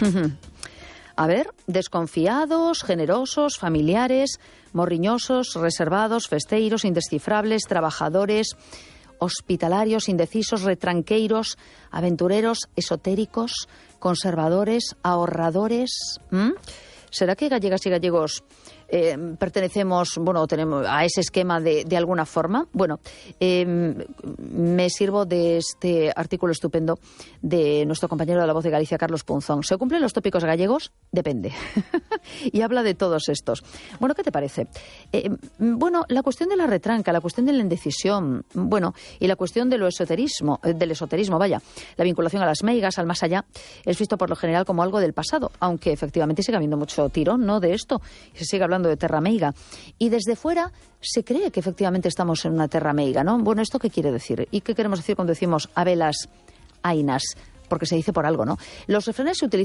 A ver, desconfiados, generosos, familiares, morriñosos, reservados, festeiros, indescifrables, trabajadores, hospitalarios, indecisos, retranqueiros, aventureros, esotéricos, conservadores, ahorradores. ¿Será que gallegas y gallegos pertenecemos, tenemos a ese esquema de alguna forma? Bueno, me sirvo de este artículo estupendo de nuestro compañero de La Voz de Galicia, Carlos Punzón. ¿Se cumplen los tópicos gallegos? Depende. Y habla de todos estos. Bueno, ¿qué te parece? La cuestión de la retranca, la cuestión de la indecisión, y la cuestión del esoterismo, la vinculación a las meigas, al más allá, es visto por lo general como algo del pasado, aunque efectivamente sigue habiendo mucho tirón, ¿no?, de esto, y se sigue hablando de terra meiga. Y desde fuera se cree que efectivamente estamos en una terra meiga, ¿no? Bueno, ¿esto qué quiere decir? ¿Y qué queremos decir cuando decimos habelas ainas? Porque se dice por algo, ¿no? Los refranes se utilizan